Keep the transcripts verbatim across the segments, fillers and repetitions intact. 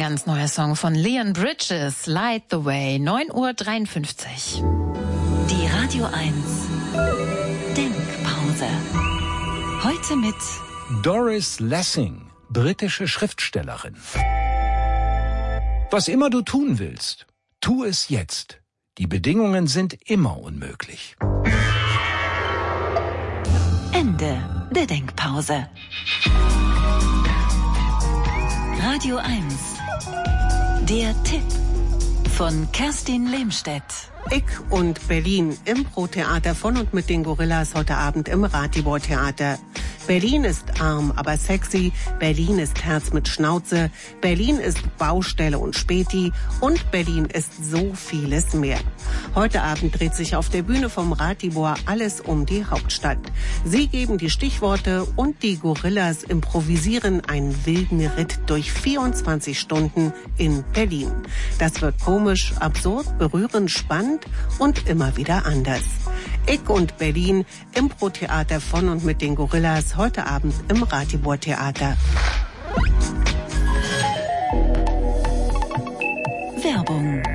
ganz neuer Song von Leon Bridges, Light the Way, neun Uhr dreiundfünfzig. Die Radio eins Denkpause. Heute mit Doris Lessing, britische Schriftstellerin. Was immer du tun willst, tu es jetzt. Die Bedingungen sind immer unmöglich. Ende der Denkpause. Radio eins. Der Tipp von Kerstin Lehmstedt. Ick und Berlin, Impro-Theater von und mit den Gorillas heute Abend im Ratibor-Theater. Berlin ist arm, aber sexy. Berlin ist Herz mit Schnauze. Berlin ist Baustelle und Späti. Und Berlin ist so vieles mehr. Heute Abend dreht sich auf der Bühne vom Ratibor alles um die Hauptstadt. Sie geben die Stichworte und die Gorillas improvisieren einen wilden Ritt durch vierundzwanzig Stunden in Berlin. Das wird komisch, absurd, berührend, spannend und immer wieder anders. Ick und Berlin, Impro-Theater von und mit den Gorillas, heute Abend im Ratibor-Theater. Werbung.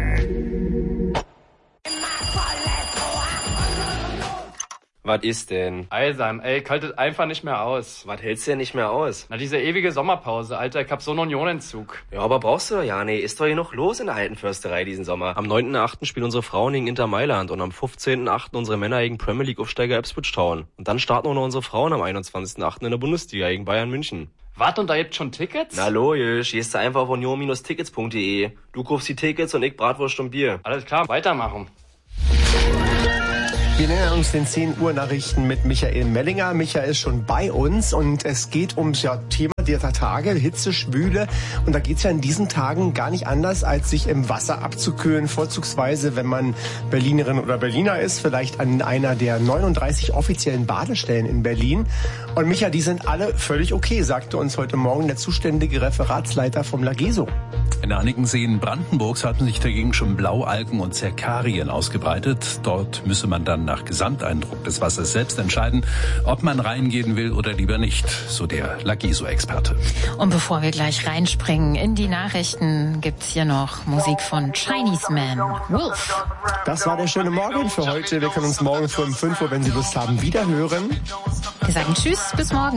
Was ist denn? Eisam, ey, kaltet einfach nicht mehr aus. Was hältst du denn nicht mehr aus? Na, diese ewige Sommerpause, Alter, ich hab so einen Unionentzug. Ja, aber brauchst du doch ja, nee. Ist doch hier noch los in der alten Försterei diesen Sommer. Am neunten achten spielen unsere Frauen gegen Inter Mailand und am fünfzehnten achten unsere Männer gegen Premier League Aufsteiger Ipswich Town. Und dann starten auch noch unsere Frauen am einundzwanzigsten achten in der Bundesliga gegen Bayern München. Wart, und da gibt's schon Tickets? Na logisch, gehst du einfach auf union Bindestrich tickets punkt de. Du kaufst die Tickets und ich Bratwurst und Bier. Alles klar, weitermachen. Wir nähern uns den zehn Uhr Nachrichten mit Michael Mellinger. Michael ist schon bei uns und es geht ums ja, Thema der Tage, Hitze, Schwüle. Und da geht's ja in diesen Tagen gar nicht anders, als sich im Wasser abzukühlen. Vorzugsweise, wenn man Berlinerin oder Berliner ist, vielleicht an einer der neununddreißig offiziellen Badestellen in Berlin. Und Michael, die sind alle völlig okay, sagte uns heute Morgen der zuständige Referatsleiter vom Lageso. In einigen Seen Brandenburgs hatten sich dagegen schon Blaualgen und Zerkarien ausgebreitet. Dort müsse man dann nach Gesamteindruck des Wassers selbst entscheiden, ob man reingehen will oder lieber nicht, so der Lageso-Experte. Und bevor wir gleich reinspringen in die Nachrichten, gibt's hier noch Musik von Chinese Man, Wolf. Das war der schöne Morgen für heute. Wir können uns morgen früh um fünf Uhr, wenn Sie Lust haben, wieder hören. Wir sagen Tschüss, bis morgen.